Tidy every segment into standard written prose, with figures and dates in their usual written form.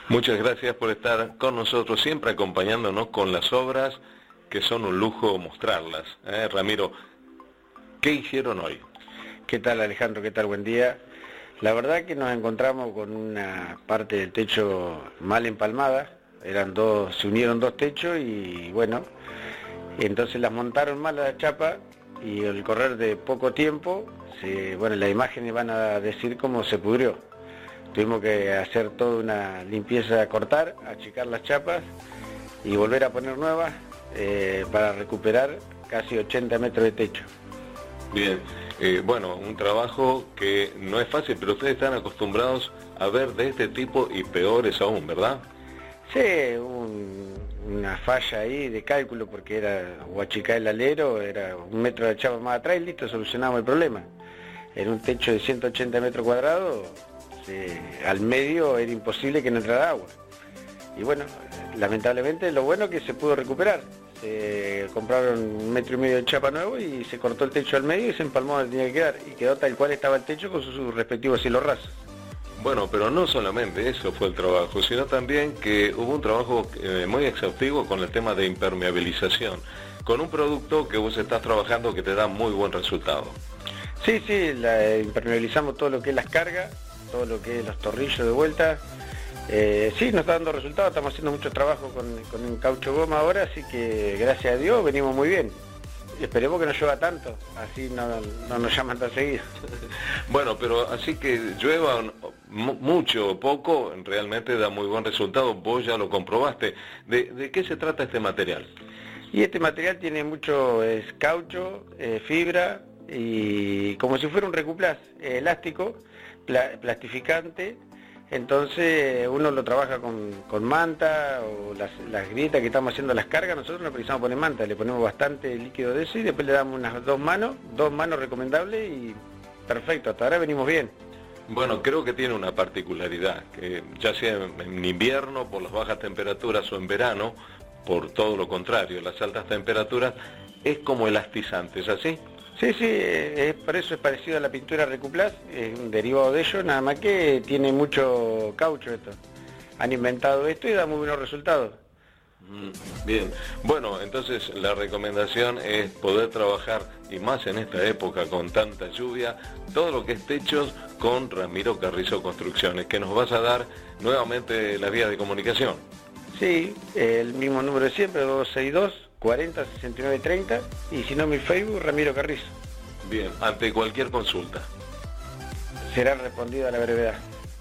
Muchas gracias por estar con nosotros, siempre acompañándonos con las obras que son un lujo mostrarlas. Ramiro, ¿qué hicieron hoy? ¿Qué tal, Alejandro? ¿Qué tal? Buen día. La verdad que nos encontramos con una parte del techo mal empalmada. Se unieron dos techos y bueno, entonces las montaron mal las chapas y al correr de poco tiempo, las imágenes van a decir cómo se pudrió. Tuvimos que hacer toda una limpieza, cortar, achicar las chapas y volver a poner nuevas para recuperar casi 80 metros de techo. Bien, un trabajo que no es fácil, pero ustedes están acostumbrados a ver de este tipo y peores aún, ¿verdad? Sí, una falla ahí de cálculo porque o achicar el alero, era 1 metro de chapa más atrás y listo, solucionamos el problema. En un techo de 180 metros cuadrados, al medio era imposible que no entrara agua. Y bueno, lamentablemente lo bueno es que se pudo recuperar. Compraron 1,5 metros de chapa nuevo y se cortó el techo al medio y se empalmó donde tenía que quedar. Y quedó tal cual estaba el techo con sus respectivos cielos rasos. Bueno, pero no solamente eso fue el trabajo, sino también que hubo un trabajo muy exhaustivo con el tema de impermeabilización, con un producto que vos estás trabajando que te da muy buen resultado. Sí, impermeabilizamos todo lo que es las cargas, todo lo que es los tornillos de vuelta. Sí, nos está dando resultados, estamos haciendo mucho trabajo con un caucho goma ahora, así que gracias a Dios venimos muy bien. Esperemos que no llueva tanto, así no nos llaman tan seguido. Bueno, pero así que llueva mucho o poco, realmente da muy buen resultado, vos ya lo comprobaste. ¿De qué se trata este material? Y este material tiene mucho caucho, fibra y como si fuera un recuplaz, elástico, plastificante. Entonces uno lo trabaja con manta o las grietas que estamos haciendo las cargas, nosotros no precisamos poner manta, le ponemos bastante líquido de eso y después le damos unas dos manos recomendables y perfecto, hasta ahora venimos bien. Bueno, creo que tiene una particularidad, que ya sea en invierno por las bajas temperaturas o en verano, por todo lo contrario, las altas temperaturas, es como elastizante, ¿es así? Sí, por eso es parecido a la pintura Recuplaz, es un derivado de ello, nada más que tiene mucho caucho esto. Han inventado esto y da muy buenos resultados. Bien, bueno, entonces la recomendación es poder trabajar, y más en esta época con tanta lluvia, todo lo que es techos con Ramiro Carrizo Construcciones, que nos vas a dar nuevamente las vías de comunicación. Sí, el mismo número de siempre, 262 40 69 30, y si no mi Facebook, Ramiro Carrizo. Bien, ante cualquier consulta será respondido a la brevedad.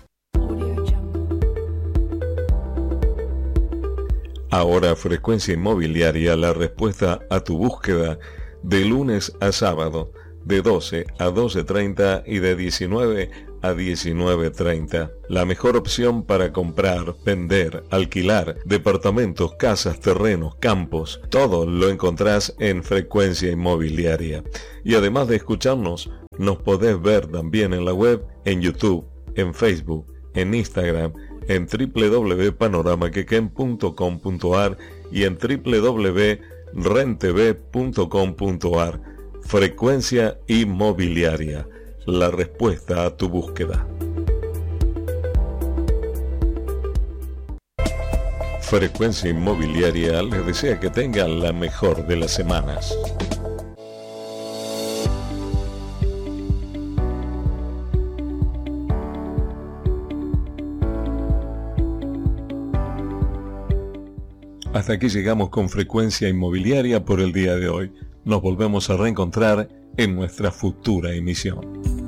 Ahora Frecuencia Inmobiliaria, la respuesta a tu búsqueda, de lunes a sábado, de 12 a 12:30 y de 19 a 19:30. La mejor opción para comprar, vender, alquilar departamentos, casas, terrenos, campos. Todo lo encontrás en Frecuencia Inmobiliaria. Y además de escucharnos, nos podés ver también en la web, en YouTube, en Facebook, en Instagram, en www.panoramaquequén.com.ar y en www.rentv.com.ar. Frecuencia Inmobiliaria, la respuesta a tu búsqueda. Frecuencia Inmobiliaria les desea que tengan la mejor de las semanas. Hasta aquí llegamos con Frecuencia Inmobiliaria por el día de hoy. Nos volvemos a reencontrar en nuestra futura emisión.